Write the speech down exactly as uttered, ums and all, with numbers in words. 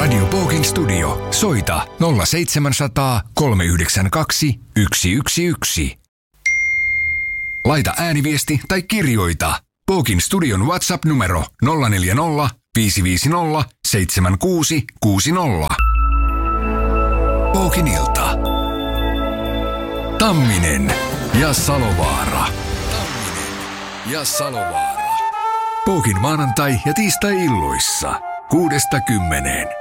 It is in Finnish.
Radio Pookin studio. Soita nolla seitsemänsataa kolme yhdeksän kaksi yksi yksi yksi. Laita ääniviesti tai kirjoita. Pookin studion WhatsApp-numero nolla neljä nolla viisi viisi nolla seitsemän kuusi kuusi nolla. Pookin ilta. Tamminen ja Salovaara. Tamminen ja Salovaara. Pookin maanantai- ja tiistai-illoissa kuudesta kymmeneen.